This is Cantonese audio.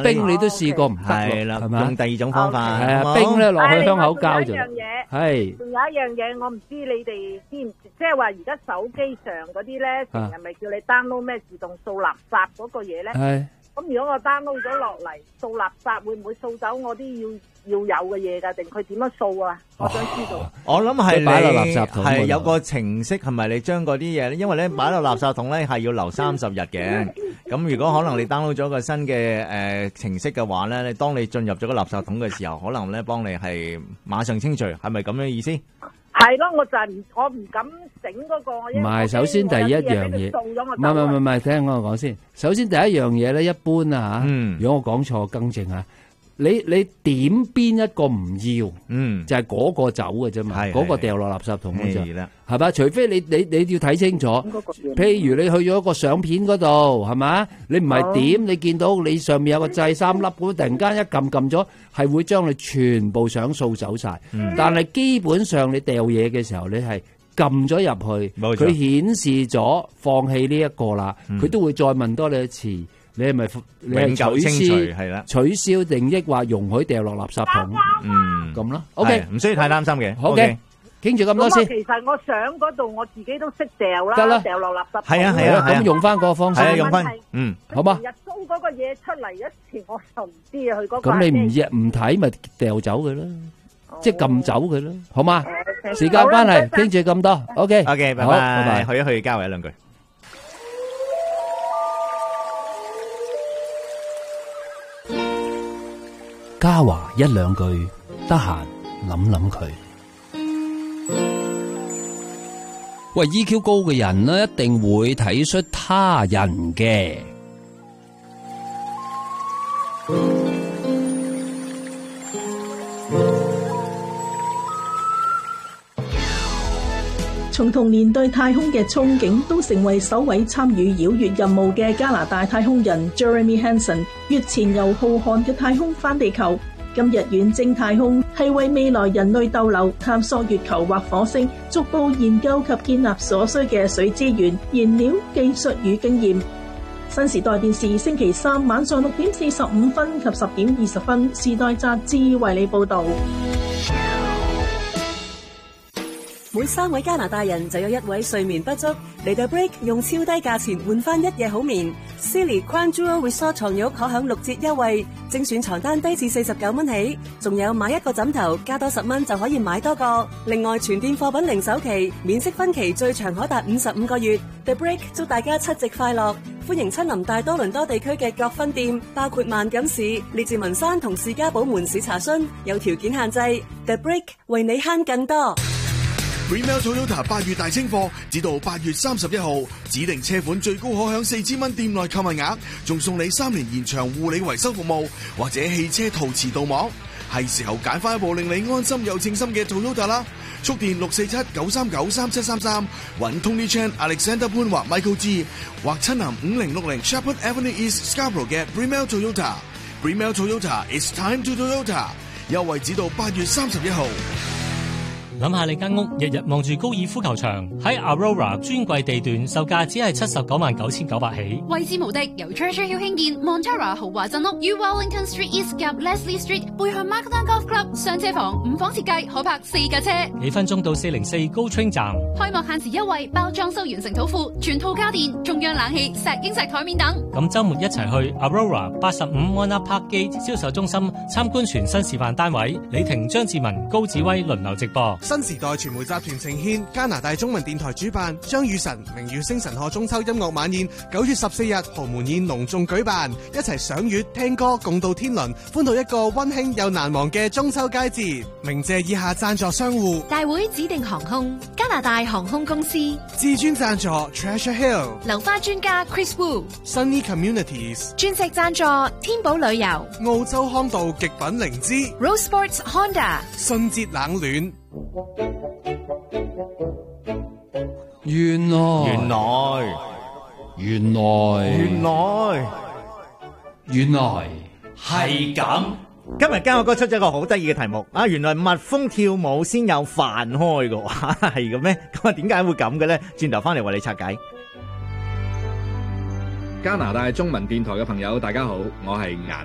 冰你都試過唔得係啦， 係咪？ 用第二種方法， 係啊， 好冇冰咧落去香口膠就仲有一樣嘢， 係仲有一樣嘢，我唔知你哋知唔知，即係話而家手機上嗰啲咧，成日咪叫你 download 咩自動掃垃圾嗰個嘢咧？ 係。 咁如果我 download 咗落嚟掃垃圾，會唔會掃走我啲要有嘅嘢㗎？定佢點樣掃啊？我想知道。 我諗係即係擺落垃圾桶嗰度係有個程式，係咪你將嗰啲嘢咧？因為咧擺落垃圾桶咧係要留30日嘅。咁如果可能你 download 咗個新嘅程式嘅話咧，你當你進入咗個垃圾桶嘅時候，可能咧幫你係馬上清除，係咪咁嘅意思？ 係咯，我就係我唔敢整嗰個。 唔係，首先第一樣嘢，唔係，聽我講先。首先第一樣嘢咧，一般啊嚇，如果我講錯更正啊，你點邊一個唔要，就係嗰個走嘅啫嘛，嗰個掉落垃圾桶嘅啫，係嘛？除非你要睇清楚，譬如你去咗個相片嗰度，係嘛？你唔係點，你見到你上面有個掣3粒，咁突然間一撳咗，係會將你全部相掃走晒。但係基本上你掉嘢嘅時候，你係撳咗入去，佢顯示咗放棄呢一個啦，佢都會再問多你一次。你係咪永久清除係啦？ 取消定抑或容許掉落垃圾桶？咁咯。OK， 唔需要太擔心嘅。 OK，傾住咁多先。 其實我相嗰度我自己都識掉啦， 得啦， 掉落垃圾桶。 係啊， 咁用翻個方式， 用翻， 好嘛？ 日租嗰個嘢出嚟一次，我就唔知啊，佢嗰個。 咁你唔睇咪掉走佢啦，即係撳走佢啦，好嘛？時間關係，傾住咁多。OK， 拜拜，去一去交流一兩句。 嘉華一兩句，得閒諗諗佢。喂 ，EQ 高嘅人呢，一定會體恤他人嘅。 從童年對太空嘅憧憬，都成為首位參與繞月任務嘅加拿大太空人 Jeremy Hansen 月前由浩瀚嘅太空返地球。今日遠征太空係為未來人類逗留、探索月球或火星，逐步研究及建立所需嘅水資源、燃料、技術與經驗。新時代電視星期三晚上6:45及10:20，時代雜誌為你報道。 每3位加拿大人就有1位睡眠不足，嚟到 Break 用超低價錢換翻1夜好眠。Silly Crown Jewel Resort 床褥可享6折優惠，精選床單低至49蚊起，仲有買1個枕頭加多10蚊就可以買多個。另外全店貨品零首期，免息分期最長可達55個月。The Break 祝大家7夕快樂，歡迎親臨大多倫多地區嘅各分店，包括萬錦市、列治文山同士嘉堡門市查詢，有條件限制。The Break 為你慳更多。 Bremel Toyota 8月大清貨，直到8月31號，指定車款最高可享4000蚊店內購物額，仲送你3年延長護理維修服務，或者汽車陶瓷鍍膜，係時候揀翻一部令你安心又稱心嘅 Toyota 啦！速電647-939-3733，揾 Tony Chan、Alexander 潘或 Michael G， 或親臨5060 Shepherd Avenue East Scarborough 嘅 Bremel Toyota。Bremel Toyota It's time to Toyota， 優惠指到8月31號。 諗下你間屋日日望住高爾夫球場，喺 Aurora 專櫃地段售價只係799900起， 位置無敵，由 Treasure Hill 興建 Montara 豪華鎮屋，於 Wellington Street East 及 Leslie Street 背向 Markdown Golf Club， 雙車房5房設計，可泊4架車， 幾分鐘到404 Go Train 站。 開幕限時優惠，包裝修完成土庫，全套家電，中央冷氣、石英石台面等。 咁週末一齊去 Aurora 85 Mona Park Gate 銷售中心參觀全新示範單位，李婷、張志文、高子威輪流直播。 新時代傳媒集團呈獻加拿大中文電台主辦張雨晨明月星辰賀中秋音樂晚宴，9月14日豪門宴隆重舉辦，一齊賞月聽歌共度天倫，歡度一個溫馨又難忘嘅中秋佳節。鳴謝以下贊助商戶： 大會指定航空、加拿大航空公司、 至尊贊助 Treasure Hill、 流花專家 Chris Wu、Sunny Communities、 鑽石贊助天寶旅遊、 澳洲康道極品靈芝、 Rose Sports Honda、 信捷冷暖。 原來係咁。 今日嘉樂哥出咗個好得意嘅題目啊！原來蜜蜂跳舞先有飯開嘅，係嘅咩？咁啊，點解會咁嘅咧？轉頭翻嚟為你拆解。 加拿大中文電台嘅朋友，大家好，我係顏